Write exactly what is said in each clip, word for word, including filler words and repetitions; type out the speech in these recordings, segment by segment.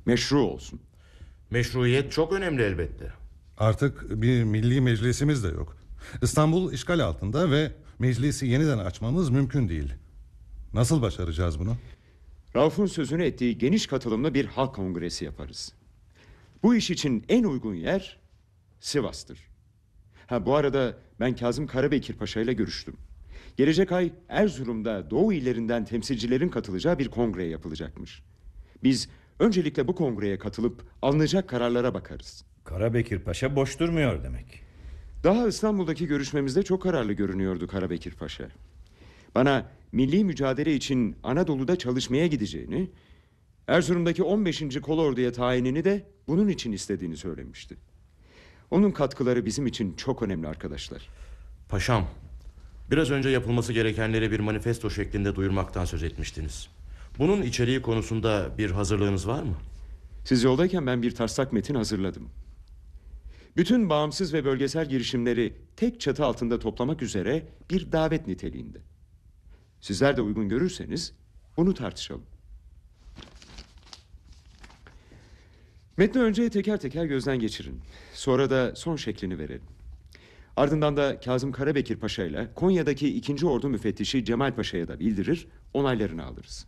Meşru olsun. Meşruiyet çok önemli elbette. Artık bir milli meclisimiz de yok. İstanbul işgal altında ve meclisi yeniden açmamız mümkün değil. Nasıl başaracağız bunu? Rauf'un sözünü ettiği geniş katılımlı bir halk kongresi yaparız. Bu iş için en uygun yer Sivas'tır. Ha, bu arada ben Kazım Karabekir Paşa ile görüştüm. Gelecek ay Erzurum'da Doğu illerinden temsilcilerin katılacağı bir kongre yapılacakmış. Biz öncelikle bu kongreye katılıp alınacak kararlara bakarız. Karabekir Paşa boş durmuyor demek. Daha İstanbul'daki görüşmemizde çok kararlı görünüyordu Karabekir Paşa. Bana milli mücadele için Anadolu'da çalışmaya gideceğini, Erzurum'daki on beşinci kolorduya tayinini de bunun için istediğini söylemişti. Onun katkıları bizim için çok önemli arkadaşlar. Paşam, biraz önce yapılması gerekenleri bir manifesto şeklinde duyurmaktan söz etmiştiniz. Bunun içeriği konusunda bir hazırlığınız var mı? Siz yoldayken ben bir taslak metin hazırladım. Bütün bağımsız ve bölgesel girişimleri tek çatı altında toplamak üzere bir davet niteliğinde. Sizler de uygun görürseniz bunu tartışalım. Metni önce teker teker gözden geçirin. Sonra da son şeklini verelim. Ardından da Kazım Karabekir Paşa ile Konya'daki ikinci Ordu Müfettişi Cemal Paşa'ya da bildirir, onaylarını alırız.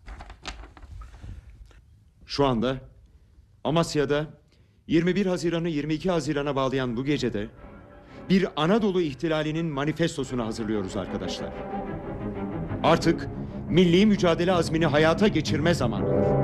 Şu anda Amasya'da yirmi bir Haziran'ı yirmi iki Haziran'a bağlayan bu gecede bir Anadolu ihtilalinin manifestosunu hazırlıyoruz arkadaşlar. Artık milli mücadele azmini hayata geçirme zamanıdır.